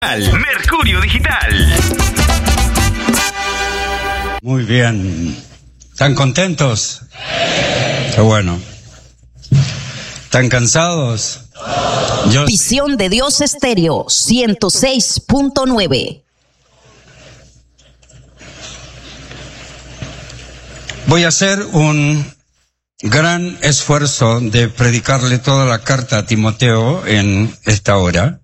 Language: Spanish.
Mercurio Digital. Muy bien. ¿Están contentos? Qué bueno. ¿Están cansados? Visión de Dios Estéreo 106.9. Voy a hacer un gran esfuerzo de predicarle toda la carta a Timoteo en esta hora.